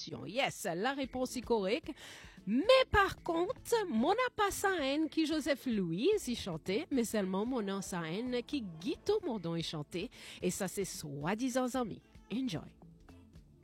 question. Yes, la réponse est correcte. Mais par contre, mon n'a pas sa haine qui Joseph Louise y chantait, mais seulement mon a sa haine qui Guito Mordon y chantait. Et ça, c'est soi-disant amis. Enjoy.